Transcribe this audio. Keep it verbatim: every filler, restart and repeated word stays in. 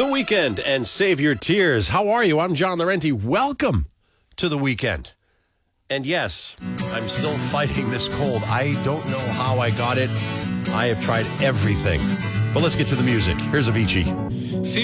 The Weekend and Save Your Tears. How are you? I'm John Laurenti. Welcome to The Weekend. And yes, I'm still fighting this cold. I don't know how I got it. I have tried everything. But let's get to the music. Here's Avicii.